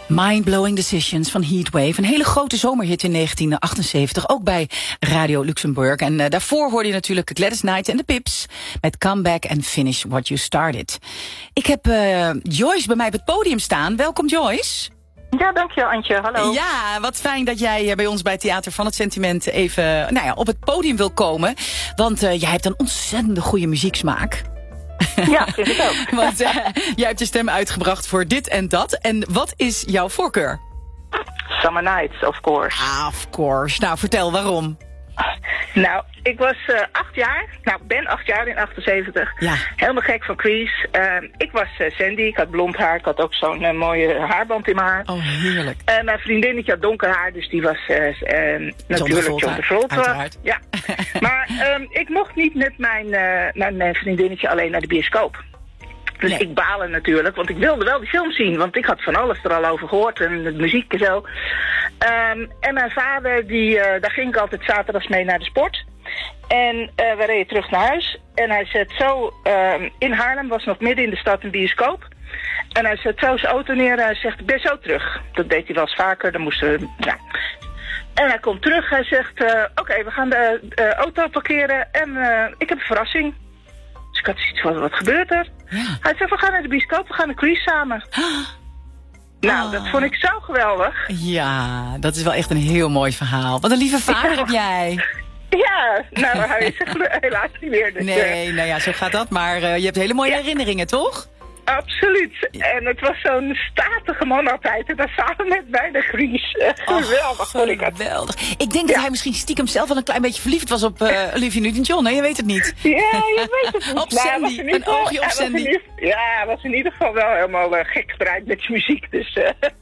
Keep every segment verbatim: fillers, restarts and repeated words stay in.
Mind-blowing Decisions van Heatwave. Een hele grote zomerhit in negentien achtenzeventig. Ook bij Radio Luxemburg. En uh, daarvoor hoorde je natuurlijk Gladys Knight en de Pips. Met Come Back and Finish What You Started. Ik heb uh, Joyce bij mij op het podium staan. Welkom Joyce. Ja, dankjewel Antje. Hallo. Ja, wat fijn dat jij bij ons bij Theater van het Sentiment even nou ja, op het podium wil komen. Want uh, jij hebt een ontzettende goede muzieksmaak. Ja, vind ik ook. Want uh, jij hebt je stem uitgebracht voor dit en dat. En wat is jouw voorkeur? Summer Nights, of course. Ah, of course. Nou, vertel waarom. Nou, ik was uh, acht jaar. Nou, ik ben acht jaar in achtenzeventig. Ja. Helemaal gek van Crease. Uh, ik was uh, Sandy. Ik had blond haar. Ik had ook zo'n uh, mooie haarband in mijn haar. Oh, heerlijk. Uh, mijn vriendinnetje had donker haar. Dus die was uh, uh, natuurlijk John Travolta. Ja. Maar um, ik mocht niet met mijn, uh, met mijn vriendinnetje alleen naar de bioscoop. Dus nee. Ik balen natuurlijk, want ik wilde wel die film zien. Want ik had van alles er al over gehoord en de muziek en zo. Um, en mijn vader, die, uh, daar ging ik altijd zaterdags mee naar de sport. En uh, we reden terug naar huis. En hij zet zo, um, in Haarlem was nog midden in de stad een bioscoop. En hij zet zo zijn auto neer en hij zegt, ik ben zo terug. Dat deed hij wel eens vaker, dan moesten we... Nou. En hij komt terug, hij zegt, uh, oké, okay, we gaan de uh, auto parkeren en uh, ik heb een verrassing. Dus ik had zoiets van, wat gebeurt er? Ja. Hij zei, we gaan naar de bioscoop, we gaan naar Crease samen. Oh. Nou, dat vond ik zo geweldig. Ja, dat is wel echt een heel mooi verhaal. Wat een lieve vader ja. heb jij. Ja, nou, hij is helaas niet meer. Dus, nee, nou ja, zo gaat dat. Maar uh, je hebt hele mooie ja. herinneringen, toch? Absoluut. En het was zo'n statige man altijd. En dat samen met mij de Grease. Geweldig vond ik het. Geweldig. Ik denk dat ja. hij misschien stiekem zelf wel een klein beetje verliefd was op uh, Olivia Newton-John. Hè? Je weet het niet. Ja, je weet het niet. Op Sandy. Nou, een oogje op Sandy. Ieder, ja, hij was in ieder geval wel helemaal uh, gek gedraaid met zijn muziek. Dus, uh,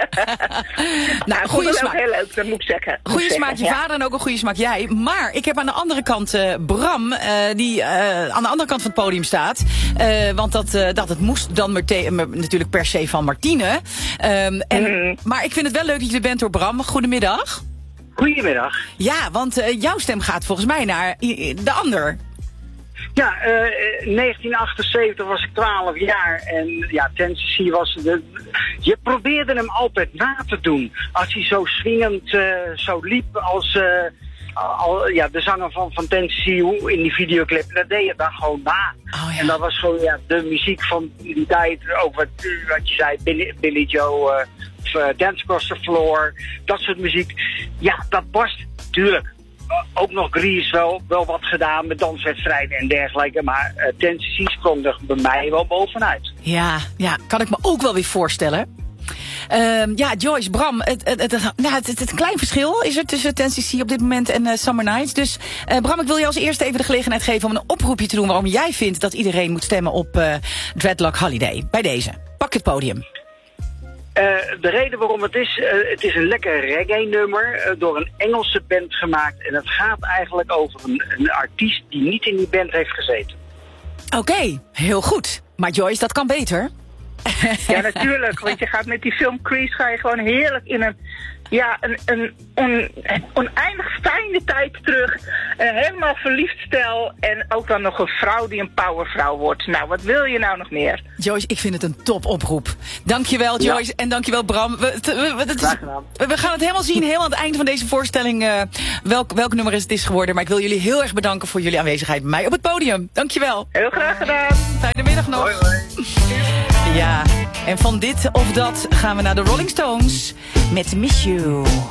nou, goede smaak. Heel leuk, dat moet ik zeggen. Goede smaak je ja. vader en ook een goede smaak jij. Maar ik heb aan de andere kant uh, Bram, uh, die uh, aan de andere kant van het podium staat. Uh, want dat, uh, dat het moest dan meteen, natuurlijk per se van Martine. Um, en, mm. Maar ik vind het wel leuk dat je er bent hoor, Bram. Goedemiddag. Goedemiddag. Ja, want uh, jouw stem gaat volgens mij naar de ander. Ja, uh, negentien achtenzeventig was ik twaalf jaar en ja, Tennessee was de... Je probeerde hem altijd na te doen. Als hij zo swingend uh, zo liep als... Uh, Al, ja, de zanger van, van Tennessee in die videoclip, dat deed je dan gewoon na. Oh, ja. En dat was gewoon ja, de muziek van die tijd, ook wat, wat je zei, Billy, Billy Joe, uh, of, uh, Dance Across the Floor, dat soort muziek. Ja, dat past, tuurlijk. Ook nog Grease wel, wel wat gedaan met danswedstrijden en dergelijke, maar uh, Tennessee sprong er bij mij wel bovenuit. Ja, ja, kan ik me ook wel weer voorstellen. Uh, ja, Joyce, Bram, het, het, het, nou, het, het, het klein verschil is er tussen Tennessee op dit moment en uh, Summer Nights. Dus uh, Bram, ik wil je als eerste even de gelegenheid geven om een oproepje te doen waarom jij vindt dat iedereen moet stemmen op uh, Dreadlock Holiday. Bij deze. Pak het podium. Uh, de reden waarom het is, uh, het is een lekker reggae-nummer uh, door een Engelse band gemaakt. En het gaat eigenlijk over een, een artiest die niet in die band heeft gezeten. Oké, okay, heel goed. Maar Joyce, dat kan beter. Ja, natuurlijk. Want je gaat met die film Crease ga je gewoon heerlijk in een, ja, een, een on, oneindig fijne tijd terug. Een helemaal verliefd stel. En ook dan nog een vrouw die een powervrouw wordt. Nou, wat wil je nou nog meer? Joyce, ik vind het een topoproep. Dankjewel Joyce ja. en dankjewel Bram. We, we, we, het is, we gaan het helemaal zien, heel aan het einde van deze voorstelling, uh, welk, welk nummer het is geworden. Maar ik wil jullie heel erg bedanken voor jullie aanwezigheid bij mij op het podium. Dankjewel. Heel graag gedaan. Fijne middag nog. Hoi, hoi. Ja, en van dit of dat gaan we naar de Rolling Stones met Miss You.